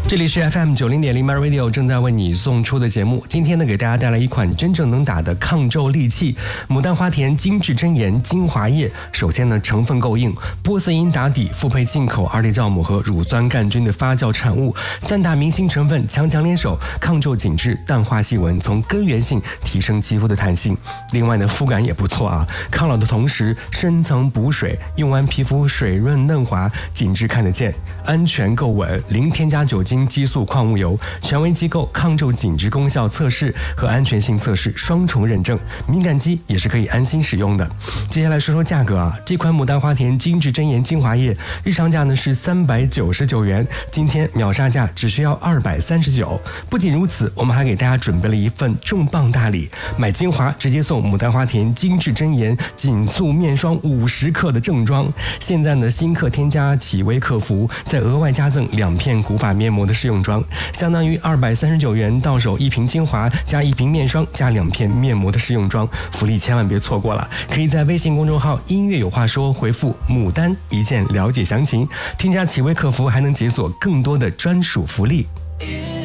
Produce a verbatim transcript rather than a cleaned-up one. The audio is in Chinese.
这里是 F M 九零点零 My Radio 正在为你送出的节目。今天呢，给大家带来一款真正能打的抗皱利器——牡丹花田精致真颜精华液。首先呢，成分够硬，玻色因打底，复配进口二裂酵母和乳酸杆菌的发酵产物，三大明星成分强强联手，抗皱紧致，淡化细纹，从根源性提升肌肤的弹性。另外呢，肤感也不错啊，抗老的同时深层补水，用完皮肤水润嫩滑，紧致看得见，安全够稳，零添加酒精、激素、矿物油，权威机构抗皱紧致功效测试和安全性测试双重认证，敏感肌也是可以安心使用的。接下来说说价格啊，这款牡丹花田精致真颜精华液日常价呢是三百九十九元，今天秒杀价只需要二百三十九。不仅如此，我们还给大家准备了一份重磅大礼，买精华直接送牡丹花田精致真颜紧塑面霜五十克的正装。现在呢，新客添加企微客服，再额外加赠两片古法面膜的试用装，相当于二百三十九元到手一瓶精华加一瓶面霜加两片面膜的试用装，福利千万别错过了。可以在微信公众号音乐有话说回复牡丹一键了解详情，添加企微客服还能解锁更多的专属福利。